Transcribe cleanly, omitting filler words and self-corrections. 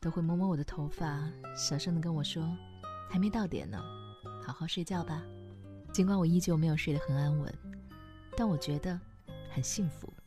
都会摸摸我的头发，小声地跟我说，还没到点呢，好好睡觉吧。尽管我依旧没有睡得很安稳，但我觉得很幸福。